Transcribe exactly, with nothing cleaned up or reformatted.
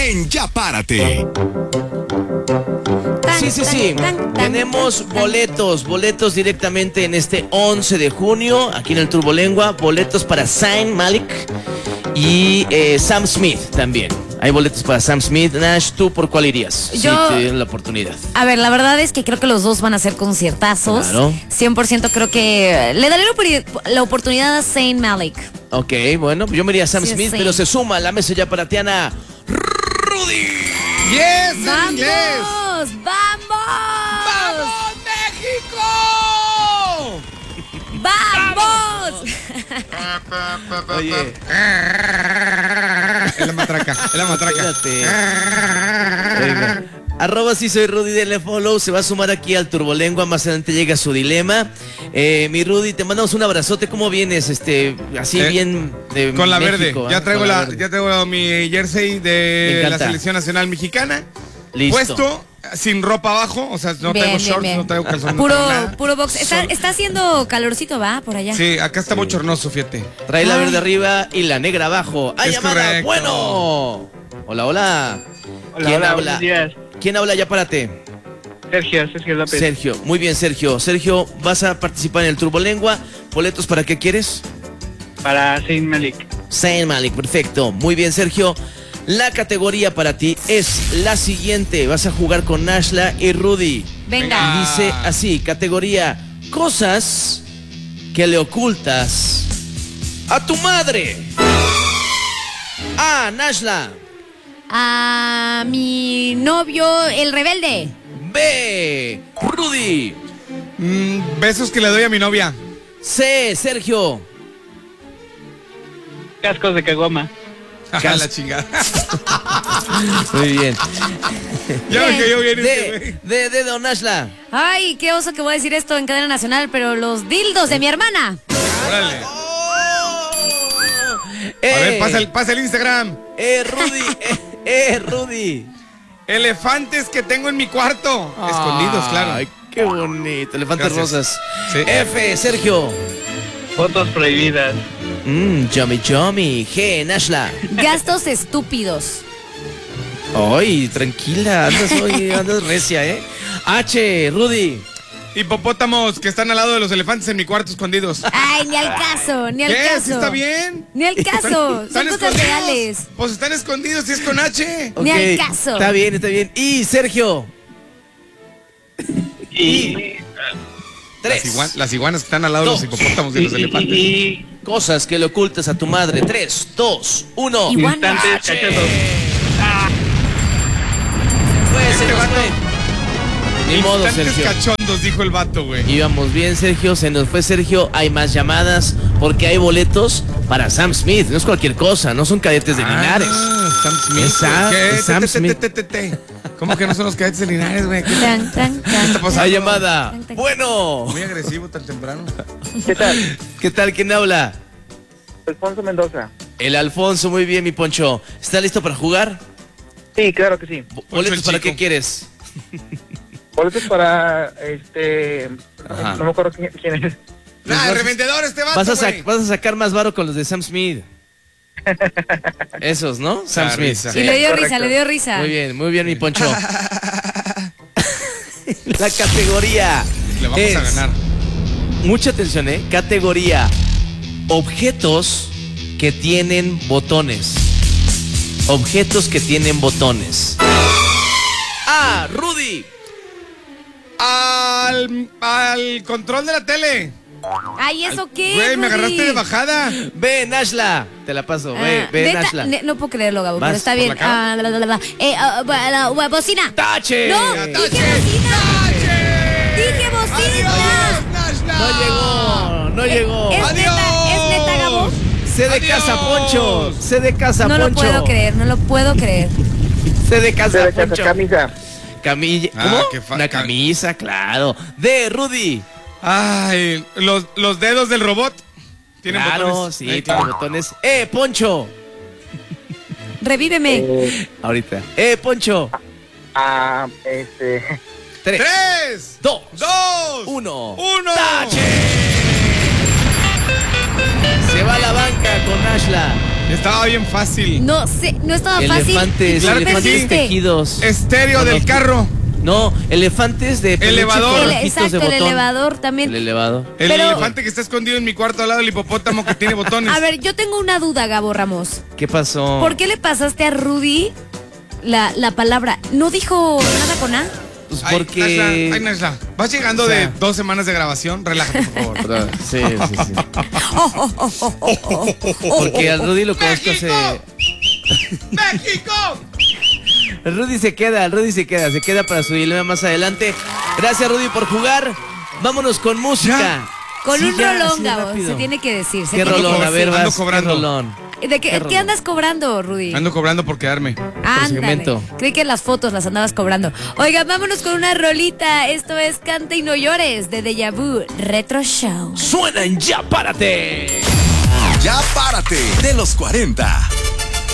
en Ya Párate. Sí, sí, sí. Tenemos boletos, boletos directamente en este once de junio, aquí en el Turbolengua. Boletos para Zayn Malik y eh, Sam Smith también. Hay boletos para Sam Smith. Nash, ¿tú por cuál irías? Yo, si te dieran la oportunidad. A ver, la verdad es que creo que los dos van a ser conciertazos. Claro. cien por ciento creo que le daré la oportunidad a Zayn Malik. Ok, bueno, yo me iría a Sam Sí, Smith, sí. pero se suma a la mesa ya para Tiana Rudy. ¡Yes! En ¡Vamos! inglés. ¡Vamos! ¡Vamos, México! ¡Vamos! Oye, Es la matraca, es la matraca. espérate. Venga. Arroba si soy Rudy, denle follow. Se va a sumar aquí al Turbolengua. Más adelante llega su dilema. Eh, mi Rudy, te mandamos un abrazote. ¿Cómo vienes? Este, así Eh, bien de Con la México, verde. ¿eh? Ya traigo Con la, verde. ya traigo mi jersey Me de encanta. la selección nacional mexicana. Listo. Puesto, sin ropa abajo. O sea, no Bien, traigo bien, shorts, bien. no traigo calzones. no Puro, traigo nada. puro box. Está, Sol- está haciendo calorcito, va, por allá. Sí, acá está bochornoso, fíjate. Trae la Ay. verde arriba y la negra abajo. ¡Ay, Es llamada! correcto. ¡Bueno! Hola, hola. Hola, ¿Quién hola, habla? buenos días. ¿Quién habla? Ya párate. Sergio, Sergio López. Sergio. Muy bien, Sergio. Sergio, vas a participar en el Turbolengua. ¿Boletos para qué quieres? Para Zayn Malik. Zayn Malik, perfecto. Muy bien, Sergio. La categoría para ti es la siguiente. Vas a jugar con Nashla y Rudy. Venga. Y dice así, categoría cosas que le ocultas a tu madre. A, Nashla. A mi novio, el rebelde. B, Rudy. Mm, besos que le doy a mi novia. C, Sergio. Cascos de caguama. Ajá, la chingada. Muy bien. Ya me cayó bien ese, D, güey. D, D, Don Nashla. Ay, qué oso que voy a decir esto en cadena nacional, pero los dildos de mi hermana. Órale. Eh, A ver, pasa el, pasa el Instagram. Eh, Rudy. eh, eh, Rudy. Elefantes que tengo en mi cuarto. Escondidos, claro. Ay, qué bonito. Elefantes Gracias. rosas. Sí. F, Sergio. Fotos prohibidas. Mmm, yummy, yummy. G, Nashla. Gastos estúpidos. Ay, tranquila. Andas hoy, andas recia, ¿eh? H, Rudy. Hipopótamos que están al lado de los elefantes en mi cuarto escondidos. Ay, ni al caso, ni al ¿Qué? caso. ¿Sí está bien? Ni al caso. ¿Están Son cosas escondidos? reales. Pues están escondidos y es con H. Ni al Ok, caso. Está bien, está bien. Y Sergio. Y, Las, Tres. igua- las iguanas que están al lado de los Dos. hipopótamos y y, los elefantes. y- y Cosas que le ocultas a tu madre. Tres, dos, uno. Igual. instantes H. cachados. Pues, se Este nos vato- fue. Ni modo, Instantes Sergio. cachondos, dijo el vato, güey. Íbamos bien, Sergio. Se nos fue Sergio. Hay más llamadas porque hay boletos para Sam Smith. No es cualquier cosa. No son cadetes de Linares. Ah, Sam Smith. Es Sam- ¿Qué? es Sam Te, te, Smith. te, te, te, te. ¿Cómo que no son los cadetes de Linares, güey? ¿Qué Tan, tan, tan. está pasando? Hay llamada. Bueno. Muy agresivo tan temprano. ¿Qué tal? ¿Qué tal? ¿Quién habla? Alfonso Mendoza. El Alfonso. Muy bien, mi Poncho. ¿Está listo para jugar? Sí, claro que sí. Bo- Poncho ¿Boletos el para chico. qué quieres? Boletos para, este... Ajá. No me acuerdo quién, quién es. Nah, el revendedor este vato, Vas a, güey. sac- vas a sacar más varo con los de Sam Smith. Esos, ¿no? Sam La Smith. risa. Y le dio correcto. risa, le dio risa. Muy bien, muy bien, mi Poncho. La categoría. Le vamos es- a ganar. Mucha atención, ¿eh? Categoría. Objetos que tienen botones. Objetos que tienen botones. A, Rudy. Al, al control de la tele. Ay, ¿eso qué? Güey, me Rudy? agarraste de bajada. Ve, Nashla. Te la paso. Ve, Ah, ve, neta, Nashla. ne- no puedo creerlo, Gabo, ¿Vas pero está por bien. la cara? Ah, la, la, la, la. Eh, ah, ba- la- la- bocina. ¡Tache! No, Ya, dije tache. bocina. Dije bocina. Adiós, Nashla. No llegó, no llegó. ¿Es Adiós. neta, es neta, Gabo? Se de Adiós. casa, Poncho. Se de casa, No lo Poncho. puedo creer, no lo puedo creer. Se de casa, De Poncho. camisa. Camilla. Ah, ¿Cómo? qué fa- Una camisa, claro. De Rudy. Ay, los, los dedos del robot. ¿Tienen Claro, botones? sí, Ahí tiene está. botones. ¡Eh, Poncho! Revíveme. Eh, Ahorita. ¡Eh, Poncho! ah, este... Tres, Tres, dos, dos, uno. uno. ¡Tache! Se va a la banca con Nashla. Estaba bien fácil. No sé, no estaba fácil. Elefantes, Claro que elefantes sí. tejidos. Estéreo del carro. No, elefantes de peluche Elevador. con El- ojitos exacto, de el botón. elevador también. El elevador. El Pero- elefante que está escondido en mi cuarto al lado del hipopótamo que tiene botones. A ver, yo tengo una duda, Gabo Ramos. ¿Qué pasó? ¿Por qué le pasaste a Rudy la, la palabra? ¿No dijo nada con A? Pues Ay, porque... Nashla, ay, Nashla, vas llegando O sea- de dos semanas de grabación. Relájate, por favor. Sí, sí, sí. Porque al Rudy lo conozco hace... ¡México! El Rudy se queda, el Rudy se queda, se queda para su dilema más adelante. Gracias, Rudy, por jugar. Vámonos con música. Ya. Con Sí, un ya, rolón, así Gabo. rápido. Se tiene que decir. se ¿Qué tiene que rolón? A ver, Ando vas, ¿qué cobrando. rolón? ¿De qué, ¿Qué ¿qué rolón? andas cobrando, Rudy? Ando cobrando por quedarme. Ándale. segmento. Creí que las fotos las andabas cobrando. Oigan, vámonos con una rolita. Esto es Canta y no llores de Deja Vu Retro Show. ¡Suenan ya, párate! Ya párate de los cuarenta.